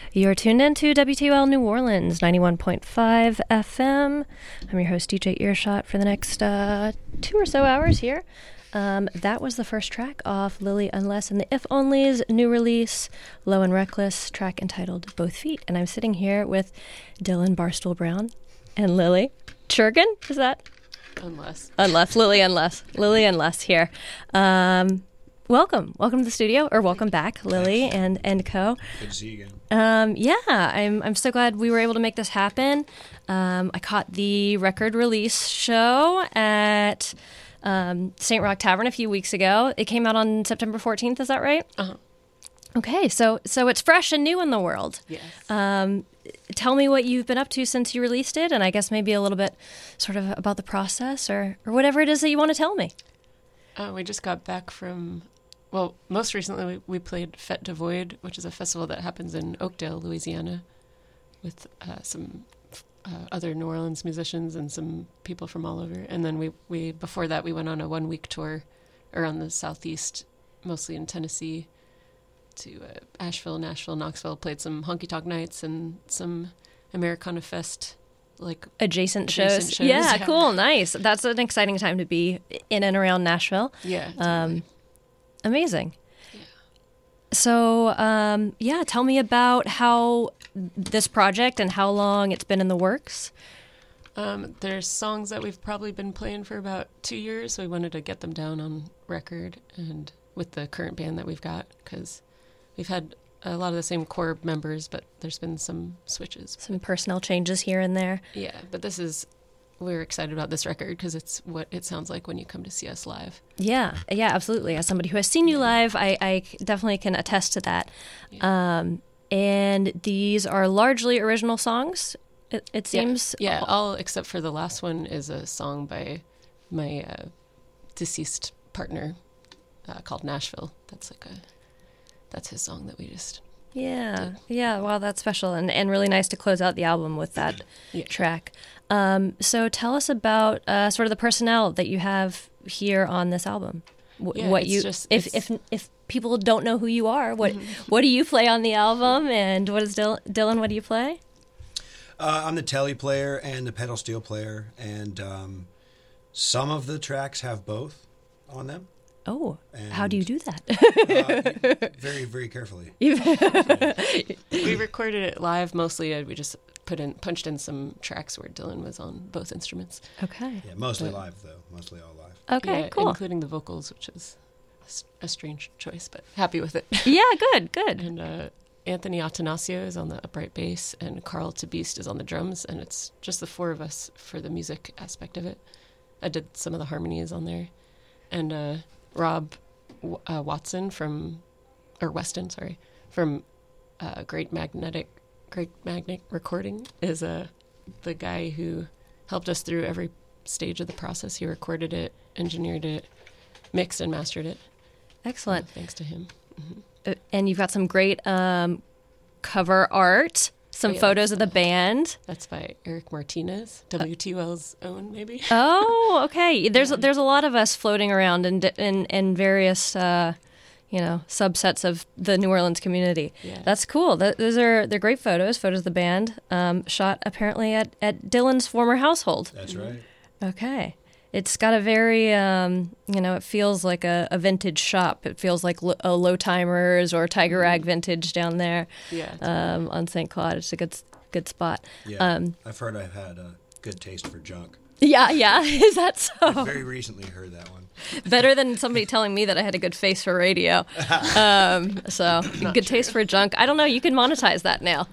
You're tuned into WTOL New Orleans, 91.5 FM. I'm your host, DJ Earshot, for the next 2 or so hours here. That was the first track off Lily Unless and the If Only's new release, Low and Reckless, track entitled Both Feet. And I'm sitting here with Dylan Barstool Brown and Lily Churgan. Is that? Lily Unless here. Welcome to the studio, or welcome back, Lily and co. Good to see you again. I'm so glad we were able to make this happen. I caught the record release show at St. Rock Tavern a few weeks ago. It came out on September 14th, is that right? Uh-huh. Okay, so it's fresh and new in the world. Yes. Tell me what you've been up to since you released it, and I guess maybe a little bit sort of about the process or whatever it is that you want to tell me. We just got back from... Well, most recently we played Fête de Void, which is a festival that happens in Oakdale, Louisiana, with some other New Orleans musicians and some people from all over. And then we before that we went on a 1-week tour around the Southeast, mostly in Tennessee, to Asheville, Nashville, Knoxville. Played some honky tonk nights and some Americana Fest adjacent shows. Yeah, cool, nice. That's an exciting time to be in and around Nashville. Yeah. Totally. Amazing. Yeah. So, tell me about how this project and how long it's been in the works. There's songs that we've probably been playing for about 2 years, so we wanted to get them down on record and with the current band that we've got, because we've had a lot of the same core members, but there's been some switches. Some personnel changes here and there. Yeah, but we're excited about this record because it's what it sounds like when you come to see us live. Yeah, absolutely. As somebody who has seen you live, I definitely can attest to that. Yeah. And these are largely original songs, it seems? Yeah, all except for the last one is a song by my deceased partner called Nashville. That's his song that we just... Yeah, well, that's special and really nice to close out the album with that track. So tell us about sort of the personnel that you have here on this album. If people don't know who you are, what do you play on the album, and what is Dylan? What do you play? I'm the telly player and the pedal steel player, and some of the tracks have both on them. Oh, and how do you do that? Very, very carefully. We recorded it live mostly. We just punched in some tracks where Dylan was on both instruments. Okay. Yeah, mostly live though. Mostly all live. Okay, cool. Including the vocals, which is a strange choice, but happy with it. Yeah, good. And Anthony Atanasio is on the upright bass, and Carl Tabeast is on the drums, and it's just the four of us for the music aspect of it. I did some of the harmonies on there, and Rob Weston from Great Magnetic Recording is the guy who helped us through every stage of the process. He recorded it, engineered it, mixed and mastered it. Excellent. Thanks to him. Mm-hmm. And you've got some great cover art, some photos of the band. That's by Eric Martinez, WTOL's own, maybe. Oh, okay. There's a lot of us floating around in various subsets of the New Orleans community. Yeah. That's cool. They're great photos of the band, shot apparently at Dylan's former household. That's right. Okay. It's got a very, it feels like a vintage shop. It feels like a Low Timers or Tiger Rag vintage down there. Yeah. On St. Claude. It's a good spot. Yeah. I've heard I've had a good taste for junk. Yeah. Is that so? I very recently heard that one. Better than somebody telling me that I had a good face for radio. Good taste for junk. I don't know. You can monetize that now.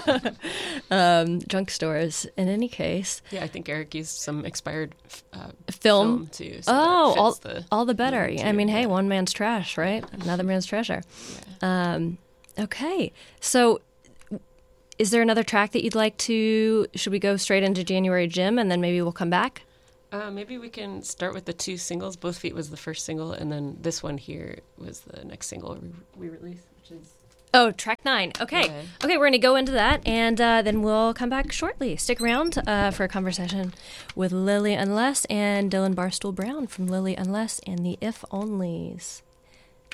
Junk stores. In any case. Yeah, I think Eric used some expired film too. So all the better. I mean, hey, one man's trash, right? Another man's treasure. Yeah. Okay. So is there another track that you'd like to... Should we go straight into January Gym and then maybe we'll come back? Maybe we can start with the two singles. Both Feet was the first single, and then this one here was the next single we released, which is... Oh, track 9. Okay, we're going to go into that, and then we'll come back shortly. Stick around for a conversation with Lily Unless and Dylan Barstool Brown from Lily Unless and the If Onlys.